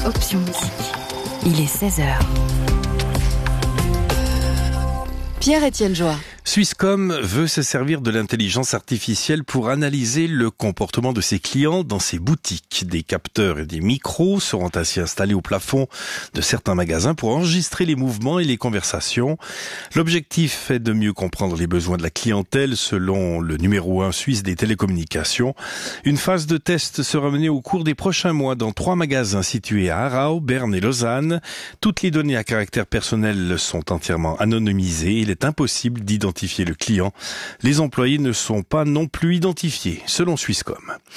Option musique. Il est 16h. Pierre-Étienne Joie. Swisscom veut se servir de l'intelligence artificielle pour analyser le comportement de ses clients dans ses boutiques. Des capteurs et des micros seront ainsi installés au plafond de certains magasins pour enregistrer les mouvements et les conversations. L'objectif est de mieux comprendre les besoins de la clientèle selon le numéro 1 suisse des télécommunications. Une phase de test sera menée au cours des prochains mois dans 3 magasins situés à Aarau, Berne et Lausanne. Toutes les données à caractère personnel sont entièrement anonymisées. Il est impossible d'identifier le client. Les employés ne sont pas non plus identifiés, selon Swisscom.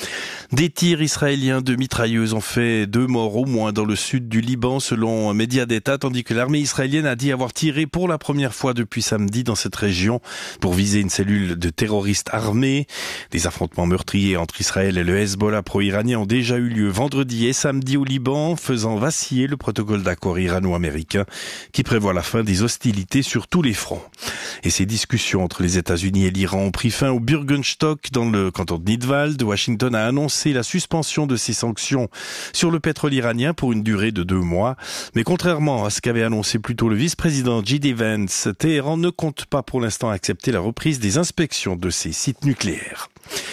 Des tirs israéliens de mitrailleuses ont fait 2 morts au moins dans le sud du Liban, selon un média d'État, tandis que l'armée israélienne a dit avoir tiré pour la première fois depuis samedi dans cette région pour viser une cellule de terroristes armés. Des affrontements meurtriers entre Israël et le Hezbollah pro-iranien ont déjà eu lieu vendredi et samedi au Liban, faisant vaciller le protocole d'accord irano-américain qui prévoit la fin des hostilités sur tous les fronts. Et ces discussions entre les États-Unis et l'Iran ont pris fin au Bürgenstock dans le canton de Nidwald. Washington a annoncé la suspension de ses sanctions sur le pétrole iranien pour une durée de 2 mois. Mais contrairement à ce qu'avait annoncé plus tôt le vice-président J.D. Vance, Téhéran ne compte pas pour l'instant accepter la reprise des inspections de ses sites nucléaires.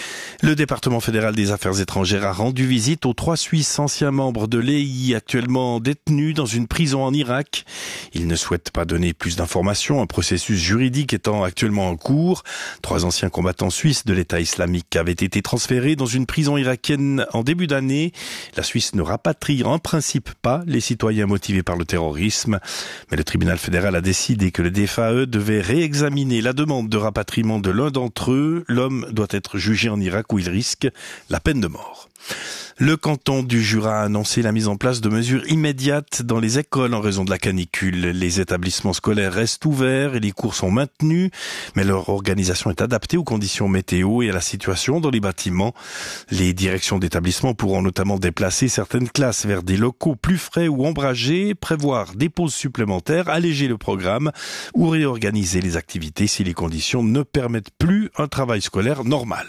Le département fédéral des affaires étrangères a rendu visite aux 3 Suisses anciens membres de l'EI actuellement détenus dans une prison en Irak. Ils ne souhaitent pas donner plus d'informations, un processus juridique étant actuellement en cours. 3 anciens combattants suisses de l'État islamique avaient été transférés dans une prison irakienne en début d'année. La Suisse ne rapatrie en principe pas les citoyens motivés par le terrorisme. Mais le tribunal fédéral a décidé que le DFAE devait réexaminer la demande de rapatriement de l'un d'entre eux. L'homme doit être jugé en Irak où il risque la peine de mort. Le canton du Jura a annoncé la mise en place de mesures immédiates dans les écoles en raison de la canicule. Les établissements scolaires restent ouverts et les cours sont maintenus, mais leur organisation est adaptée aux conditions météo et à la situation dans les bâtiments. Les directions d'établissements pourront notamment déplacer certaines classes vers des locaux plus frais ou ombragés, prévoir des pauses supplémentaires, alléger le programme ou réorganiser les activités si les conditions ne permettent plus un travail scolaire normal.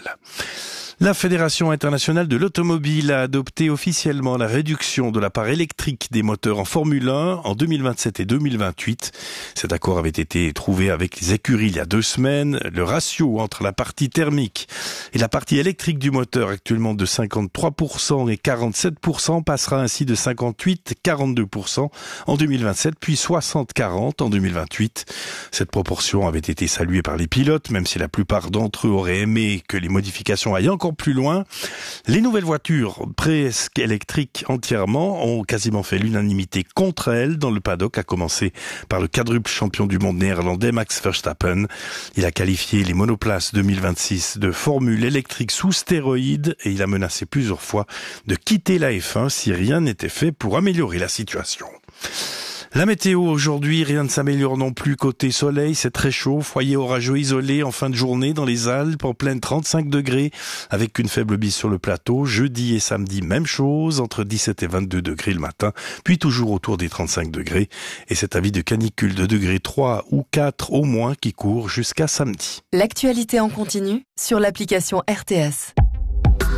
La Fédération internationale de l'automobile a adopté officiellement la réduction de la part électrique des moteurs en Formule 1 en 2027 et 2028. Cet accord avait été trouvé avec les écuries il y a 2 semaines. Le ratio entre la partie thermique et la partie électrique du moteur, actuellement de 53% et 47%, passera ainsi de 58-42% en 2027, puis 60-40 en 2028. Cette proportion avait été saluée par les pilotes, même si la plupart d'entre eux auraient aimé que les modifications aillent encore plus loin. Les nouvelles voitures presque électriques entièrement ont quasiment fait l'unanimité contre elles dans le paddock, à commencer par le quadruple champion du monde néerlandais Max Verstappen. Il a qualifié les monoplaces 2026 de formule électrique sous stéroïdes et il a menacé plusieurs fois de quitter la F1 si rien n'était fait pour améliorer la situation. La météo aujourd'hui, rien ne s'améliore non plus côté soleil, c'est très chaud, foyer orageux isolé en fin de journée dans les Alpes, en pleine 35 degrés, avec une faible bise sur le plateau. Jeudi et samedi, même chose, entre 17 et 22 degrés le matin, puis toujours autour des 35 degrés. Et cet avis de canicule de degrés 3 ou 4 au moins qui court jusqu'à samedi. L'actualité en continu sur l'application RTS.